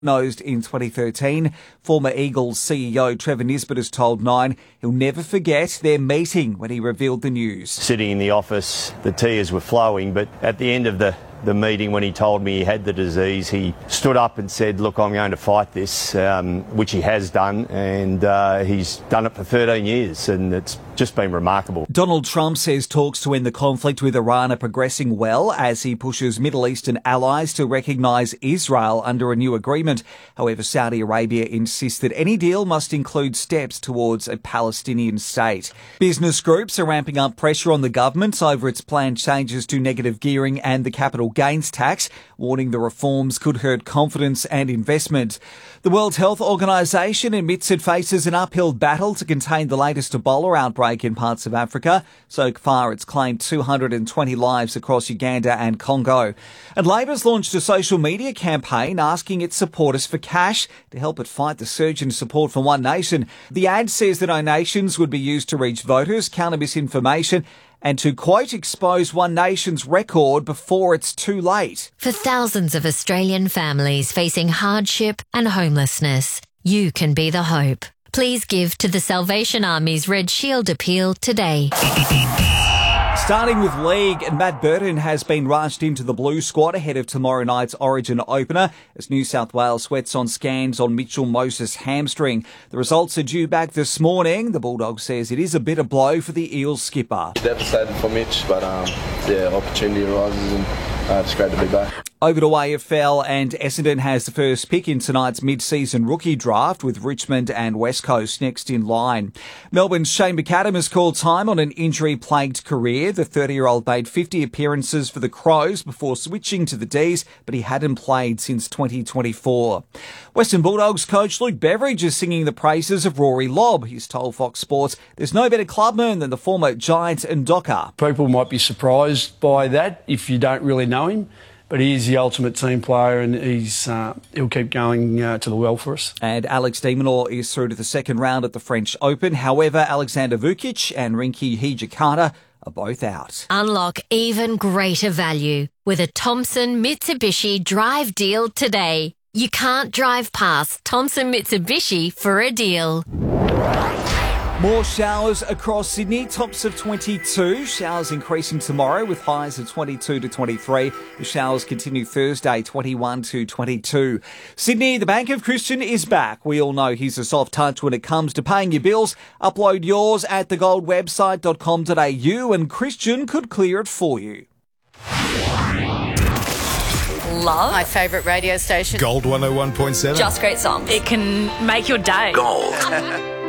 Nosed in 2013. Former Eagles CEO Trevor Nisbett has told Nine he'll never forget their meeting when he revealed the news. Sitting in the office, the tears were flowing, but at the end of the meeting when he told me he had the disease, he stood up and said, look, I'm going to fight this, which he has done, and he's done it for 13 years, and it's just been remarkable. Donald Trump says talks to end the conflict with Iran are progressing well as he pushes Middle Eastern allies to recognise Israel under a new agreement. However, Saudi Arabia insists that any deal must include steps towards a Palestinian state. Business groups are ramping up pressure on the government over its planned changes to negative gearing and the capital gains tax, warning the reforms could hurt confidence and investment. The World Health Organization admits it faces an uphill battle to contain the latest Ebola outbreak in parts of Africa. So far, it's claimed 220 lives across Uganda and Congo. And Labor's launched a social media campaign asking its supporters for cash to help it fight the surge in support for One Nation. The ad says the donations would be used to reach voters, counter misinformation, and to, quote, expose One Nation's record before it's too late. For thousands of Australian families facing hardship and homelessness, you can be the hope. Please give to the Salvation Army's Red Shield appeal today. Starting with league, Matt Burton has been rushed into the Blue squad ahead of tomorrow night's Origin opener as New South Wales sweats on scans on Mitchell Moses' hamstring. The results are due back this morning. The Bulldog says it is a bitter blow for the Eels skipper. Devastated for Mitch, but opportunity arises and it's great to be back. Over to AFL, and Essendon has the first pick in tonight's mid-season rookie draft with Richmond and West Coast next in line. Melbourne's Shane McAdam has called time on an injury-plagued career. The 30-year-old made 50 appearances for the Crows before switching to the D's, but he hadn't played since 2024. Western Bulldogs coach Luke Beveridge is singing the praises of Rory Lobb. He's told Fox Sports there's no better clubman than the former Giant and Docker. People might be surprised by that if you don't really know him. But he is the ultimate team player, and he'll keep going to the well for us. And Alex de Minaur is through to the second round at the French Open. However, Alexander Vukic and Rinky Hijikata are both out. Unlock even greater value with a Thompson Mitsubishi Drive deal today. You can't drive past Thompson Mitsubishi for a deal. More showers across Sydney, tops of 22. Showers increasing tomorrow with highs of 22 to 23. The showers continue Thursday, 21 to 22. Sydney, the Bank of Christian is back. We all know he's a soft touch when it comes to paying your bills. Upload yours at thegoldwebsite.com.au and Christian could clear it for you. Love. My favourite radio station. Gold 101.7. Just great songs. It can make your day. Gold.